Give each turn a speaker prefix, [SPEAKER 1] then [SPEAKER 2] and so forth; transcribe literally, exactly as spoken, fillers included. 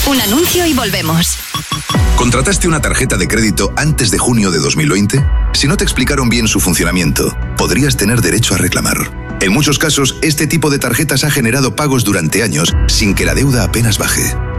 [SPEAKER 1] Un anuncio y volvemos.
[SPEAKER 2] ¿Contrataste una tarjeta de crédito antes de junio de dos mil veinte? Si no te explicaron bien su funcionamiento, podrías tener derecho a reclamar. En muchos casos, este tipo de tarjetas ha generado pagos durante años sin que la deuda apenas baje.